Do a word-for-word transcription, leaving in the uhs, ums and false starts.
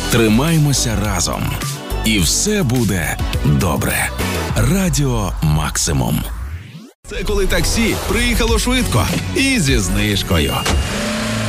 Тримаймося разом. І все буде добре. Радіо Максимум. Це коли таксі приїхало швидко і зі знижкою.